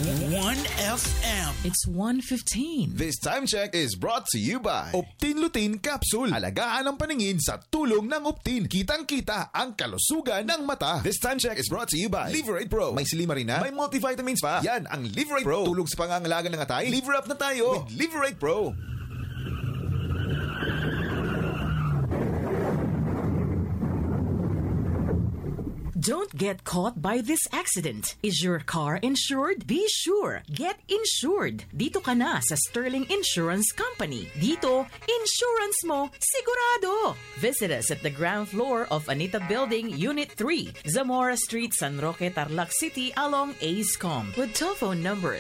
1FM. It's 1:15. This time check is brought to you by Optin Lutein Capsule. Alagaan ang paningin sa tulong ng Optin. Kitang-kita ang kalusugan ng mata. This time check is brought to you by Liverate Pro. May silimarina, may multivitamins pa. Yan ang Liverate Pro. Tulong sa pangangalaga ng atay. Liver up na tayo with Liverate Pro. Don't get caught by this accident. Is your car insured? Be sure. Get insured. Dito ka na sa Sterling Insurance Company. Dito, insurance mo sigurado. Visit us at the ground floor of Anita Building, Unit 3, Zamora Street, San Roque, Tarlac City, along ACECOM, with telephone number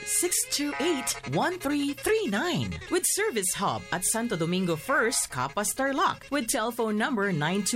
628-1339. With Service Hub at Santo Domingo First, Capas, Tarlac, with telephone number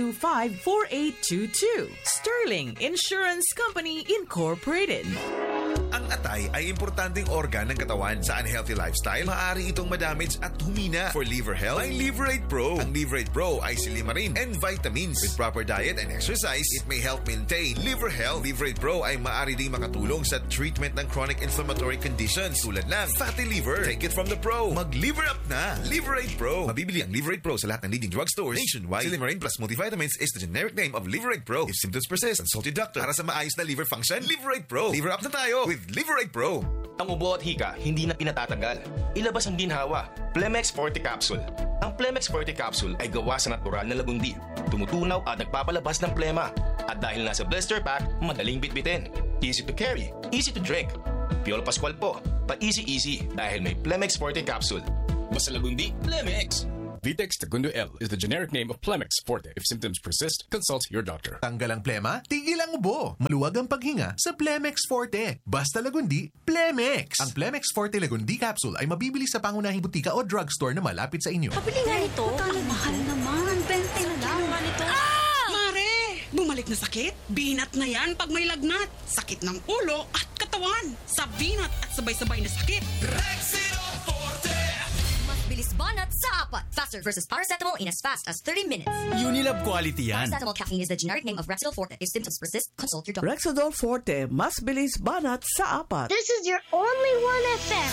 925-4822. Sterling Insurance Company Incorporated. Ang atay ay importanteng organ ng katawan. Sa unhealthy lifestyle, maaari itong madamage at humina. For liver health, may Liverate Pro. Ang Liverate Pro ay silimarin and vitamins. With proper diet and exercise, it may help maintain liver health. Liverate Pro ay maaari ding makatulong sa treatment ng chronic inflammatory conditions tulad ng fatty liver. Take it from the pro. Mag-liver up na. Liverate Pro. Mabibili ang Liverate Pro sa lahat ng leading drugstores nationwide. Silimarin plus multivitamins is the generic name of Liverate Pro. If symptoms persist, consult your doctor. Para sa maayos na liver function, Liverate Pro. Liver up na tayo with Liverate Pro. Ang ubo at hika, hindi na pinatatanggal. Ilabas ang ginhawa. Plemex Forte Capsule. Ang Plemex Forte Capsule ay gawa sa natural na lagundi. Tumutunaw at nagpapalabas ng plema. At dahil nasa blister pack, madaling bitbitin. Easy to carry, easy to drink. Piolo Pascual po, pa-easy dahil may Plemex Forte Capsule. Basta lagundi, Plemex. Vitex Segundo L is the generic name of Plemex Forte. If symptoms persist, consult your doctor. Tanggal ang plema, tigil ang ubo. Maluwag ang paghinga sa Plemex Forte. Basta lagundi, Plemex. Ang Plemex Forte Lagundi Capsule ay mabibili sa pangunahing butika o drugstore na malapit sa inyo. Pabili nga ito. Ang mahal naman. 20 na lang. Ito. Mare! Bumalik na sakit? Binat na yan pag may lagnat. Sakit ng ulo at katawan. Sa binat at sabay-sabay na sakit. Rexidol Forte. Bilis banat sa apat. Faster versus paracetamol in as fast as 30 minutes. Unilab quality yan. Paracetamol caffeine is the generic name of Rexidol Forte. If symptoms persist, consult your doctor. Rexidol Forte, mas bilis banat sa apat. This is your only 1FM.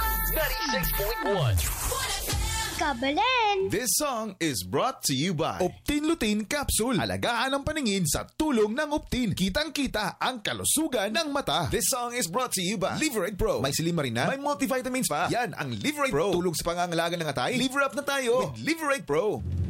96.1. Kabalen! This song is brought to you by Optin Lutein Capsule. Alagaan ang paningin sa tulong ng Optin. Kitang-kita ang kalusugan ng mata. This song is brought to you by Liverate Pro. May silimarina, may multivitamins pa. Yan ang Liverate Pro. Tulong sa pangangalaga ng atay. Liver up na tayo with Liverate Pro.